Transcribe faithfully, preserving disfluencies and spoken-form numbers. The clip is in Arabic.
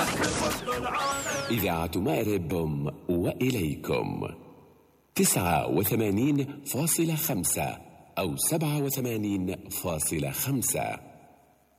إذاعة مأرب وإليكم تسعة وثمانين فاصلة خمسة أو سبعة وثمانين فاصلة خمسة.